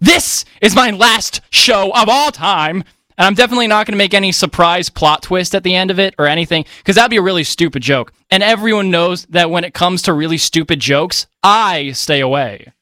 This is my last show of all time. And I'm definitely not going to make any surprise plot twist at the end of it or anything, because that'd be a really stupid joke. And everyone knows that when it comes to really stupid jokes, I stay away.